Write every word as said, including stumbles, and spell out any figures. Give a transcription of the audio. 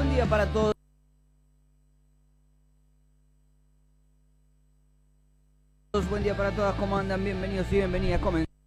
buen día para todos. Buen día para todas, ¿cómo andan? Bienvenidos y bienvenidas. Comenzamos.